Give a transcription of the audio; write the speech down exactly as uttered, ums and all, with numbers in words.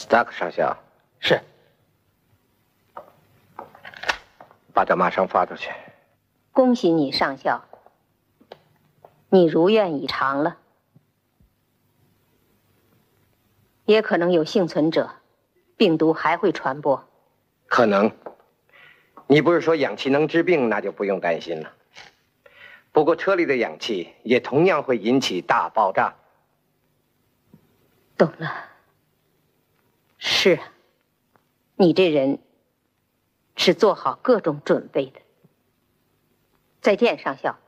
Stark 上校， 是。 把他马上发出去。 恭喜你，上校，你如愿以偿了。也可能有幸存者，病毒还会传播。 可能。你不是说氧气能治病，那就不用担心了。不过车里的氧气也同样会引起大爆炸。 懂了。是啊，你这人是做好各种准备的。再见，上校。